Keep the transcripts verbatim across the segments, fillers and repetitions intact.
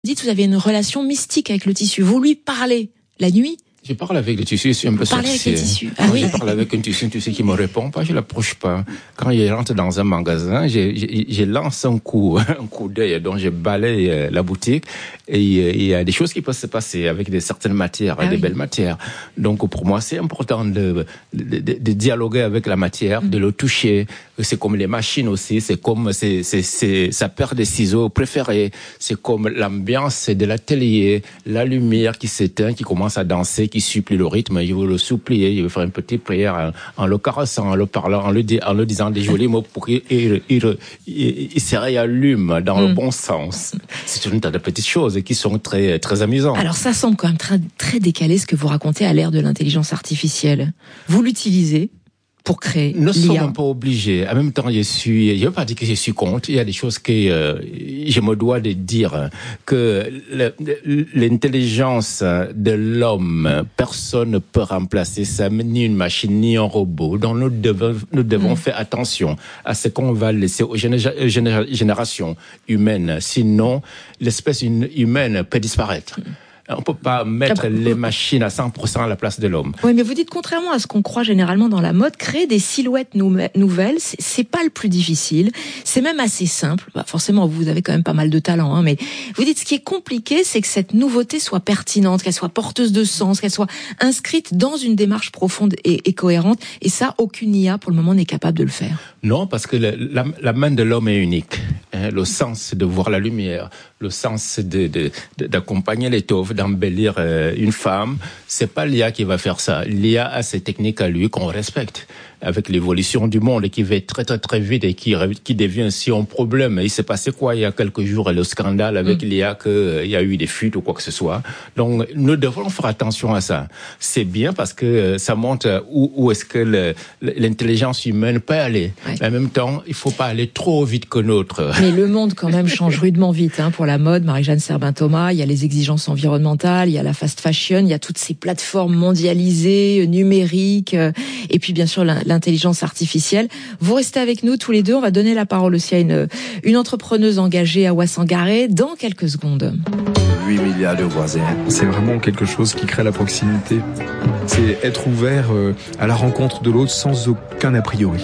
dites que vous avez une relation mystique avec le tissu. Vous lui parlez la nuit? Je parle avec le tissu, je suis un peu sorcier. Parlez avec le tissu. Ah oui. Je parle avec un tissu, un tissu qui me répond pas, je l'approche pas. Quand il rentre dans un magasin, je, je, je lance un coup, un coup d'œil, donc je balaye la boutique et il y a des choses qui peuvent se passer avec des certaines matières, ah des oui. belles matières. Donc pour moi, c'est important de, de, de, de dialoguer avec la matière, mmh. de le toucher. C'est comme les machines aussi, c'est comme c'est, c'est, c'est sa paire de ciseaux préférée. C'est comme l'ambiance de l'atelier, la lumière qui s'éteint, qui commence à danser, qui supplie le rythme. Je veux le supplier, je veux faire une petite prière en, en le caressant, en le parlant, en le, en le disant des jolis mots pour qu'il il, il, il, il se réallume dans mmh. le bon sens. C'est une tas de petites choses qui sont très, très amusantes. Alors ça semble quand même très, très décalé ce que vous racontez à l'ère de l'intelligence artificielle. Vous l'utilisez pour créer ne l'I A. sommes pas obligés. En même temps, je suis, je veux pas dire que je suis contre. Il y a des choses que euh, je me dois de dire que le, l'intelligence de l'homme, personne ne peut remplacer ça, ni une machine, ni un robot. Donc nous devons, nous devons mmh. faire attention à ce qu'on va laisser aux géné- géné- générations humaines. Sinon, l'espèce humaine peut disparaître. Mmh. On peut pas mettre les machines à cent pour cent à la place de l'homme. Oui, mais vous dites, contrairement à ce qu'on croit généralement dans la mode, créer des silhouettes nou- nouvelles, c'est, c'est pas le plus difficile. C'est même assez simple. Bah, forcément, vous avez quand même pas mal de talent, hein, mais vous dites, ce qui est compliqué, c'est que cette nouveauté soit pertinente, qu'elle soit porteuse de sens, qu'elle soit inscrite dans une démarche profonde et, et cohérente. Et ça, aucune I A, pour le moment, n'est capable de le faire. Non, parce que le, la, la main de l'homme est unique. Hein, le sens de voir la lumière, le sens de, de, de, d'accompagner l'étoffe, d'embellir euh, une femme, c'est pas l'I A qui va faire ça. L'I A a ses techniques à lui qu'on respecte. Avec l'évolution du monde et qui va très très très vite et qui qui devient aussi un problème. Il s'est passé quoi il y a quelques jours, le scandale avec mmh. l'I A, qu'il euh, y a eu des fuites ou quoi que ce soit. Donc nous devons faire attention à ça. C'est bien parce que ça montre où, où est-ce que le, l'intelligence humaine peut aller. Ouais. Mais en même temps, il faut pas aller trop vite que l'autre. Mais le monde quand même change rudement vite hein, pour la mode. Marie-Jeanne Serbin-Thomas, il y a les exigences environnementales, il y a la fast fashion, il y a toutes ces plateformes mondialisées, numériques, et puis bien sûr l'intelligence artificielle. Vous restez avec nous tous les deux. On va donner la parole aussi à une, une entrepreneuse engagée à Awa-Sangaré dans quelques secondes. huit milliards de voisins. C'est vraiment quelque chose qui crée la proximité. C'est être ouvert à la rencontre de l'autre sans aucun a priori.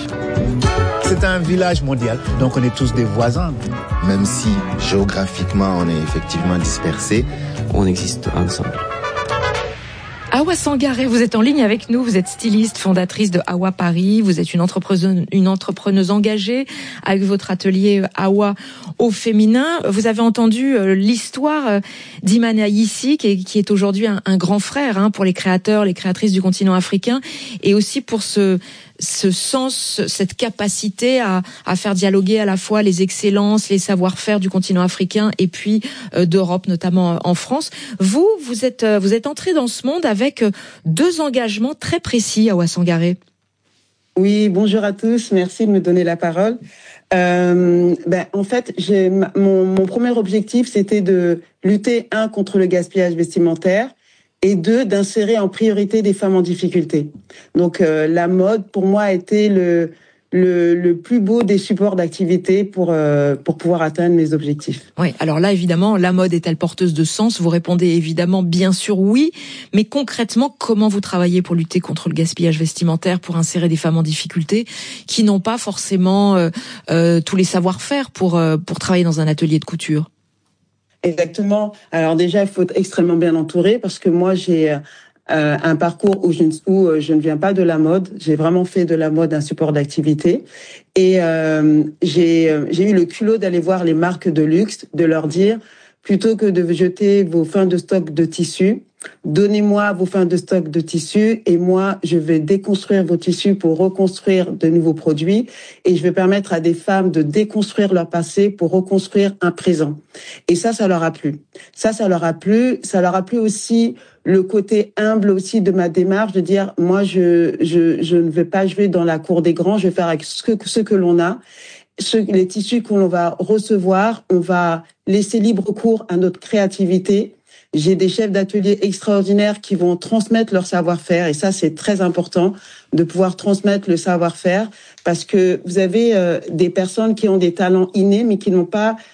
C'est un village mondial, donc on est tous des voisins. Même si géographiquement on est effectivement dispersés, on existe ensemble. Awa-Sangaré, vous êtes en ligne avec nous, vous êt styliste, fondatrice de Awa Paris, vous êtes une entrepreneuse, une entrepreneuse engagée avec votre atelier Awa au féminin. Vous avez entendu l'histoire d'Iman Aïssi, qui est, qui est aujourd'hui un, un grand frère hein, pour les créateurs, les créatrices du continent africain, et aussi pour ce ce sens, cette capacité à, à faire dialoguer à la fois les excellences, les savoir-faire du continent africain et puis euh, d'Europe, notamment en France. Vous, vous êtes, vous êtes entré dans ce monde avec deux engagements très précis à Awa-Sangaré. Oui, bonjour à tous, merci de me donner la parole. Euh, ben, en fait, j'ai, mon, mon premier objectif, c'était de lutter, un, contre le gaspillage vestimentaire, et deux, d'insérer en priorité des femmes en difficulté. Donc euh, la mode, pour moi, a été le, le, le plus beau des supports d'activité pour, euh, pour pouvoir atteindre mes objectifs. Oui, alors là, évidemment, la mode est-elle porteuse de sens ? Vous répondez évidemment, bien sûr, oui. Mais concrètement, comment vous travaillez pour lutter contre le gaspillage vestimentaire, pour insérer des femmes en difficulté qui n'ont pas forcément euh, euh, tous les savoir-faire pour, euh, pour travailler dans un atelier de couture ? Exactement. Alors déjà, il faut être extrêmement bien entouré parce que moi, j'ai euh, un parcours où je, où je ne viens pas de la mode. J'ai vraiment fait de la mode un support d'activité. Et euh, j'ai, j'ai eu le culot d'aller voir les marques de luxe, de leur dire, plutôt que de jeter vos fins de stock de tissus, donnez-moi vos fins de stock de tissus et moi, je vais déconstruire vos tissus pour reconstruire de nouveaux produits et je vais permettre à des femmes de déconstruire leur passé pour reconstruire un présent. Et ça, ça leur a plu. Ça, ça leur a plu. Ça leur a plu aussi le côté humble aussi de ma démarche de dire, moi, je, je, je ne vais pas jouer dans la cour des grands, je vais faire avec ce que, ce que l'on a. Ce, les tissus qu'on va recevoir, on va laisser libre cours à notre créativité. J'ai des chefs d'atelier extraordinaires qui vont transmettre leur savoir-faire et ça, c'est très important de pouvoir transmettre le savoir-faire parce que vous avez euh, des personnes qui ont des talents innés mais qui n'ont pas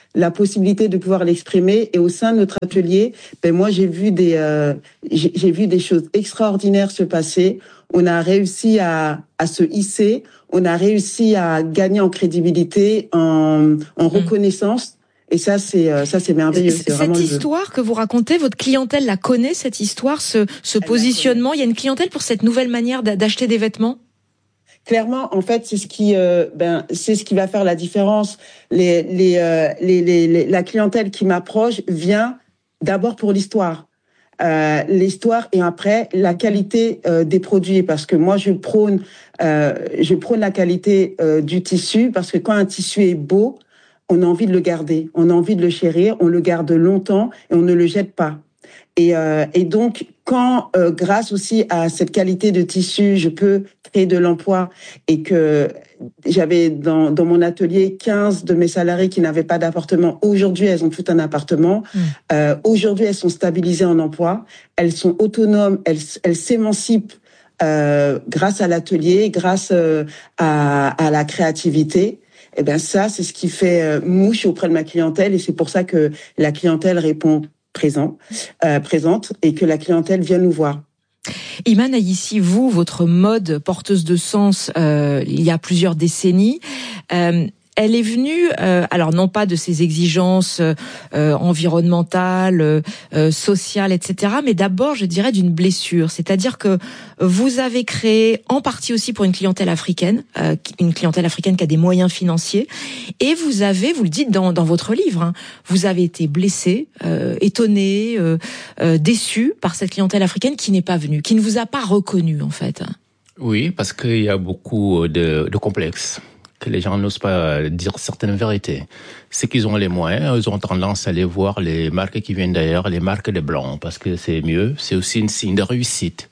la possibilité de pouvoir l'exprimer. Et au sein de notre atelier, ben moi j'ai vu des euh, j'ai, j'ai vu des choses extraordinaires se passer. On a réussi à à se hisser, on a réussi à gagner en crédibilité, en en reconnaissance. Et ça, c'est ça, c'est merveilleux. C'est cette histoire que vous racontez, votre clientèle la connaît, cette histoire, ce, ce positionnement. Il y a une clientèle pour cette nouvelle manière d'acheter des vêtements. Clairement, en fait, c'est ce qui, euh, ben, c'est ce qui va faire la différence. Les, les, euh, les, les, les, la clientèle qui m'approche vient d'abord pour l'histoire. Euh, l'histoire et après la qualité euh, des produits, parce que moi je prône, euh, je prône la qualité euh, du tissu, parce que quand un tissu est beau, on a envie de le garder, on a envie de le chérir, on le garde longtemps et on ne le jette pas. Et, euh, et donc, quand, euh, grâce aussi à cette qualité de tissu, je peux créer de l'emploi et que j'avais dans, dans mon atelier quinze de mes salariés qui n'avaient pas d'appartement. Aujourd'hui, elles ont tout un appartement. Mmh. Euh, aujourd'hui, elles sont stabilisées en emploi. Elles sont autonomes, elles, elles s'émancipent euh, grâce à l'atelier, grâce euh, à, à la créativité. Eh ben ça, c'est ce qui fait euh, mouche auprès de ma clientèle et c'est pour ça que la clientèle répond présent, euh, présente et que la clientèle vient nous voir. Iman Ayissi, vous, votre mode porteuse de sens, euh, il y a plusieurs décennies, euh, elle est venue, euh, alors non pas de ces exigences euh, environnementales, euh, sociales, et cetera, mais d'abord, je dirais, d'une blessure. C'est-à-dire que vous avez créé, en partie aussi pour une clientèle africaine, euh, une clientèle africaine qui a des moyens financiers, et vous avez, vous le dites dans, dans votre livre, hein, vous avez été blessé, euh, étonné, euh, euh, déçu par cette clientèle africaine qui n'est pas venue, qui ne vous a pas reconnu, en fait. Oui, parce qu'il y a beaucoup de, de complexes, que les gens n'osent pas dire certaines vérités. C'est qu'ils ont les moyens, ils ont tendance à aller voir les marques qui viennent d'ailleurs, les marques des blancs, parce que c'est mieux, c'est aussi un signe de réussite.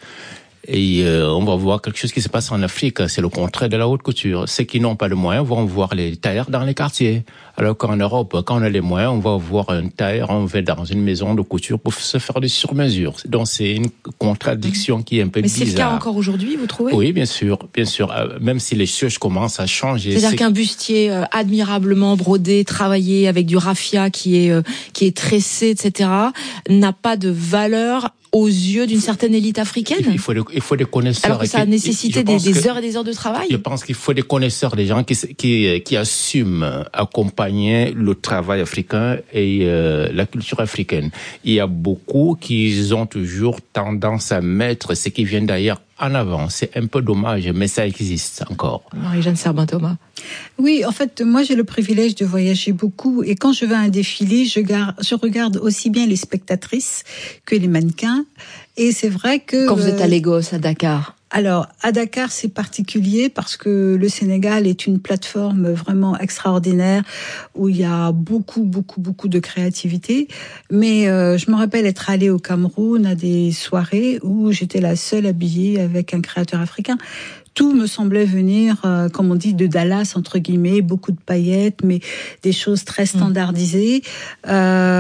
Et euh, on va voir quelque chose qui se passe en Afrique, c'est le contraire de la haute couture. Ceux qui n'ont pas de moyens vont voir les tailleurs dans les quartiers. Alors qu'en Europe, quand on a les moyens, on va voir un tailleur, on va dans une maison de couture pour se faire des sur-mesures. Donc c'est une contradiction qui est un peu Mais bizarre. Mais c'est le cas encore aujourd'hui, vous trouvez ? Oui, bien sûr, bien sûr. Même si les choses commencent à changer. C'est-à-dire c'est... qu'un bustier euh, admirablement brodé, travaillé avec du raffia qui est euh, qui est tressé, et cetera, n'a pas de valeur aux yeux d'une certaine élite africaine. Il faut des, il faut des connaisseurs. Alors que ça a nécessité des, des heures et des heures de travail. Je pense qu'il faut des connaisseurs, des gens qui, qui, qui assument accompagner le travail africain et euh, la culture africaine. Il y a beaucoup qui ont toujours tendance à mettre ce qui vient d'ailleurs en avant. C'est un peu dommage, mais ça existe encore. Marie-Jeanne Serbin-Thomas. Oui, en fait, moi, j'ai le privilège de voyager beaucoup. Et quand je vais à un défilé, je, garde, je regarde aussi bien les spectatrices que les mannequins. Et c'est vrai que... Quand vous êtes à Lagos, à Dakar. Alors, à Dakar, c'est particulier parce que le Sénégal est une plateforme vraiment extraordinaire où il y a beaucoup, beaucoup, beaucoup de créativité. Mais euh, je me rappelle être allée au Cameroun à des soirées où j'étais la seule habillée avec un créateur africain. Tout me semblait venir, euh, comme on dit, de Dallas, entre guillemets, beaucoup de paillettes, mais des choses très standardisées. Mmh.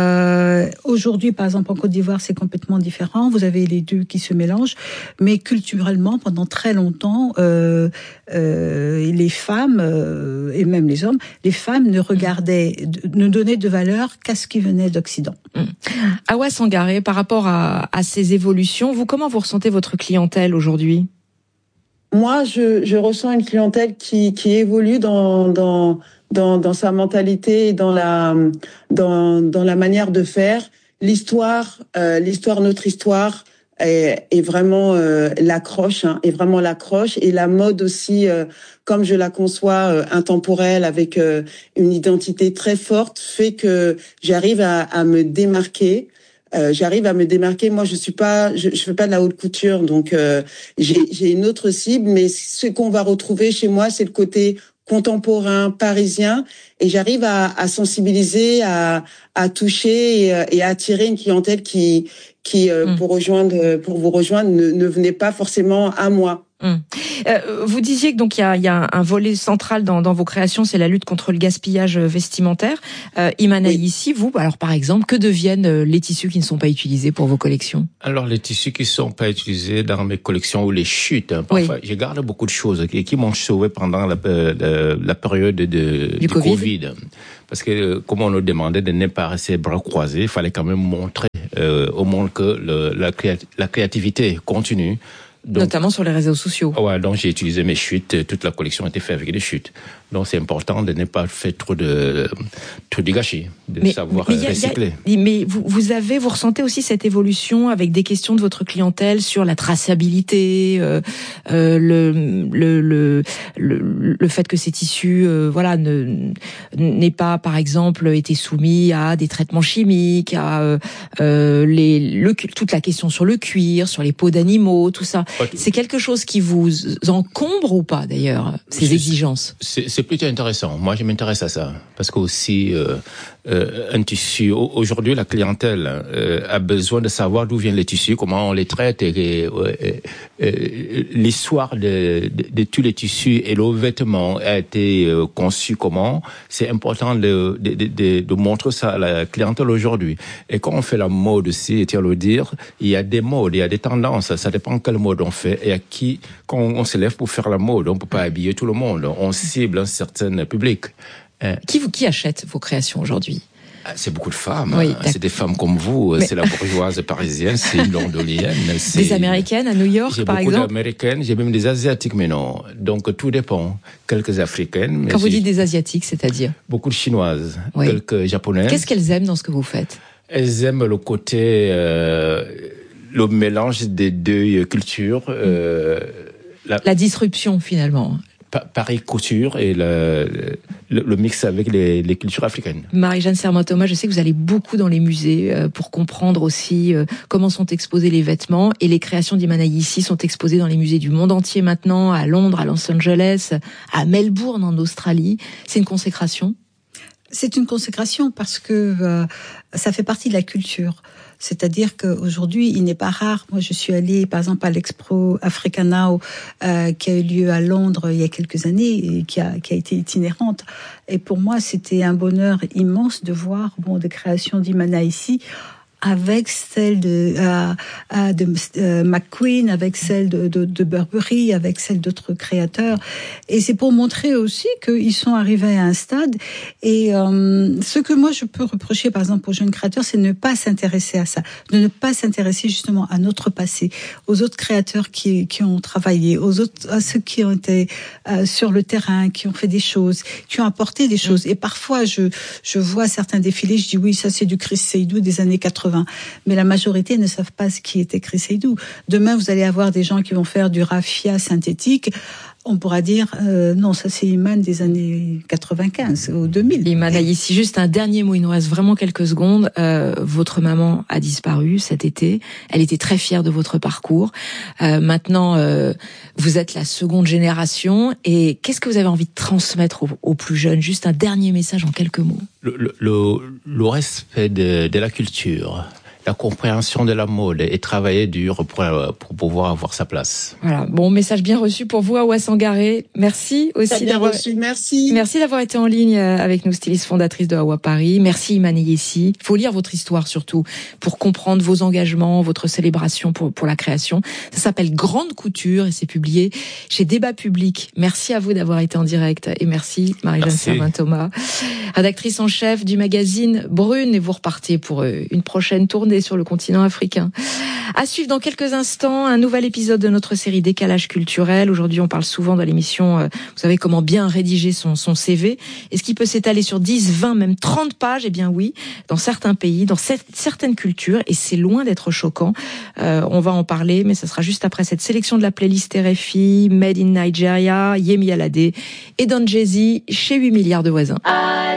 Euh, aujourd'hui, par exemple, en Côte d'Ivoire, c'est complètement différent. Vous avez les deux qui se mélangent. Mais culturellement, pendant très longtemps, euh, euh, les femmes, euh, et même les hommes, les femmes ne regardaient, mmh. ne donnaient de valeur qu'à ce qui venait d'Occident. Mmh. Awa Sangaré, par rapport à, à ces évolutions, vous, comment vous ressentez votre clientèle aujourd'hui ? Moi, je, je ressens une clientèle qui, qui évolue dans, dans, dans, dans sa mentalité, dans la, dans, dans la manière de faire. L'histoire, euh, l'histoire, notre histoire est, est vraiment euh, l'accroche, hein, est vraiment l'accroche, et la mode aussi, euh, comme je la conçois, euh, intemporelle, avec euh, une identité très forte, fait que j'arrive à, à me démarquer. Euh, j'arrive à me démarquer. Moi, je suis pas, je, je fais pas de la haute couture, donc euh, j'ai, j'ai une autre cible. Mais ce qu'on va retrouver chez moi, c'est le côté contemporain, parisien, et j'arrive à, à sensibiliser, à, à toucher et, et à attirer une clientèle qui qui euh, mmh. pour rejoindre, pour vous rejoindre, ne, ne venez pas forcément à moi. Hum. Euh, vous disiez que donc il y a, y a un volet central dans, dans vos créations, c'est la lutte contre le gaspillage vestimentaire. Euh, Imane Ayissi, oui. vous, alors par exemple, que deviennent les tissus qui ne sont pas utilisés pour vos collections? Alors les tissus qui ne sont pas utilisés dans mes collections ou les chutes, hein, parfois oui. je garde beaucoup de choses qui, qui m'ont sauvé pendant la, la, la période de, du, du COVID. COVID. Parce que comme on nous demandait de ne pas rester bras croisés, il fallait quand même montrer euh, au monde que le, la, créat- la créativité continue. Donc, notamment sur les réseaux sociaux. Ouais, donc j'ai utilisé mes chutes, toute la collection a été faite avec des chutes. Donc c'est important de ne pas faire trop de trop de gâchis, de mais, savoir mais recycler. Y a, mais vous, vous avez, vous ressentez aussi cette évolution avec des questions de votre clientèle sur la traçabilité, euh, euh, le, le le le le fait que ces tissus, euh, voilà, ne n'aient pas, par exemple, été soumis à des traitements chimiques, à euh, les le toute la question sur le cuir, sur les peaux d'animaux, tout ça. C'est quelque chose qui vous encombre ou pas, d'ailleurs, ces c'est, exigences? c'est, c'est plutôt intéressant. Moi, je m'intéresse à ça. Parce que aussi, euh, euh, un tissu, aujourd'hui, la clientèle euh, a besoin de savoir d'où viennent les tissus, comment on les traite, et, et, et, et l'histoire de, de, de tous les tissus et le vêtement a été euh, conçu comment. C'est important de, de, de, de montrer ça à la clientèle aujourd'hui. Et quand on fait la mode aussi, et tiens le dire, il y a des modes, il y a des tendances. Ça dépend quelle mode on fait et à qui, quand on se lève pour faire la mode, on peut pas habiller tout le monde. On cible un certain public. Qui vous, qui achète vos créations aujourd'hui? C'est beaucoup de femmes. Oui, c'est des femmes comme vous. Mais... C'est la bourgeoise parisienne, c'est une londonienne. C'est... Des américaines à New York, j'ai par exemple? J'ai beaucoup d'américaines, j'ai même des asiatiques, mais non. Donc tout dépend. Quelques africaines. Mais quand vous dites des asiatiques, c'est-à-dire? Beaucoup de chinoises, oui. Quelques japonaises. Qu'est-ce qu'elles aiment dans ce que vous faites? Elles aiment le côté, euh, le mélange des deux cultures. Euh, la... la disruption, finalement. Pareil couture et le, le, le mix avec les, les cultures africaines. Marie-Jeanne Serment-Thomas, je sais que vous allez beaucoup dans les musées euh, pour comprendre aussi euh, comment sont exposés les vêtements, et les créations d'Imane Ayissi sont exposées dans les musées du monde entier maintenant, à Londres, à Los Angeles, à Melbourne en Australie. C'est une consécration? C'est une consécration parce que euh, ça fait partie de la culture. C'est-à-dire qu'aujourd'hui, il n'est pas rare. Moi, je suis allée, par exemple, à l'Expo Africa Now, euh, qui a eu lieu à Londres il y a quelques années et qui a, qui a été itinérante. Et pour moi, c'était un bonheur immense de voir, bon, des créations d'Imane Ayissi avec celle de, euh, de euh, McQueen, avec celle de, de, de Burberry, avec celle d'autres créateurs. Et c'est pour montrer aussi qu'ils sont arrivés à un stade. Et euh, ce que moi je peux reprocher, par exemple, aux jeunes créateurs, c'est de ne pas s'intéresser à ça, de ne pas s'intéresser justement à notre passé, aux autres créateurs qui, qui ont travaillé, aux autres, à ceux qui ont été euh, sur le terrain, qui ont fait des choses, qui ont apporté des choses. Et parfois, je, je vois certains défilés, je dis oui, ça c'est du Chris Seydoux des années quatre-vingts. Mais la majorité ne savent pas ce qui était Chris Seydoux. Demain, vous allez avoir des gens qui vont faire du raffia synthétique. On pourra dire, euh, non, ça c'est Imane des années quatre-vingt-quinze ou deux mille. Imane Ayissi, juste un dernier mot, il nous reste vraiment quelques secondes. Euh, votre maman a disparu cet été. Elle était très fière de votre parcours. Euh, maintenant, euh, vous êtes la seconde génération. Et qu'est-ce que vous avez envie de transmettre aux, aux plus jeunes? Juste un dernier message en quelques mots. Le, le, le, le respect de, de la culture, la compréhension de la mode et travailler dur pour, pour pouvoir avoir sa place. Voilà, bon, message bien reçu pour vous, Awa Sangaré. Merci aussi bien d'avoir reçu, merci. Merci d'avoir été en ligne avec nous, styliste fondatrice de Awa Paris. Merci Imane Ayissi. Il faut lire votre histoire surtout pour comprendre vos engagements, votre célébration pour pour la création. Ça s'appelle Grande Couture et c'est publié chez Débat Public. Merci à vous d'avoir été en direct et merci Marie-Jeanne Serment-Thomas, rédactrice en chef du magazine Brune, et vous repartez pour une prochaine tournée sur le continent africain. À suivre dans quelques instants, un nouvel épisode de notre série Décalage culturel. Aujourd'hui, on parle souvent dans l'émission, euh, vous savez, comment bien rédiger son, son C V. Est-ce qu'il peut s'étaler sur dix, vingt, même trente pages? Eh bien oui, dans certains pays, dans cette, certaines cultures, et c'est loin d'être choquant. Euh, on va en parler, mais ça sera juste après cette sélection de la playlist R F I, Made in Nigeria, Yemi Alade et Don Jay-Z chez huit milliards de voisins.